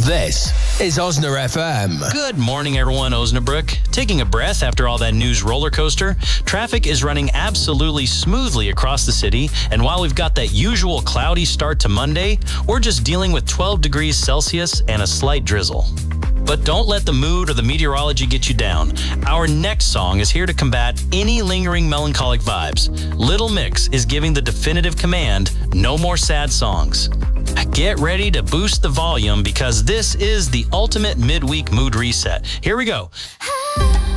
This is Osna FM. Good morning, everyone. Osnabrook. Taking a breath after all that news roller coaster, traffic is running absolutely smoothly across the city. And while we've got that usual cloudy start to Monday, we're just dealing with 12 degrees Celsius and a slight drizzle. But don't let the mood or the meteorology get you down. Our next song is here to combat any lingering melancholic vibes. Little Mix is giving the definitive command, no more sad songs. Get ready to boost the volume because this is the ultimate midweek mood reset. Here we go.